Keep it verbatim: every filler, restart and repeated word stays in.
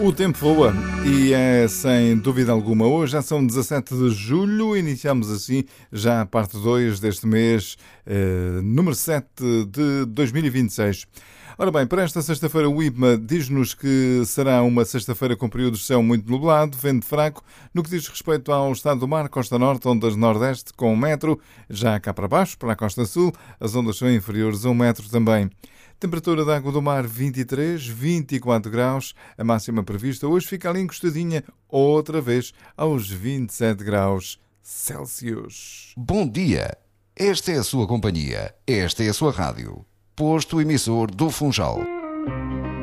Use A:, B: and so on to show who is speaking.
A: O tempo voa e é sem dúvida alguma. Hoje já são dezassete de julho, iniciamos assim já a parte dois deste mês, eh, número sete de dois mil e vinte e seis. Ora bem, para esta sexta-feira o IPMA diz-nos que será uma sexta-feira com períodos de céu muito nublado, vento fraco, no que diz respeito ao estado do mar, costa norte, ondas nordeste com um metro, já cá para baixo, para a costa sul, as ondas são inferiores a um metro também. Temperatura da água do mar vinte e três, vinte e quatro graus, a máxima prevista hoje fica ali encostadinha outra vez aos vinte e sete graus Celsius.
B: Bom dia, esta é a sua companhia, esta é a sua rádio. Posto emissor do Funchal.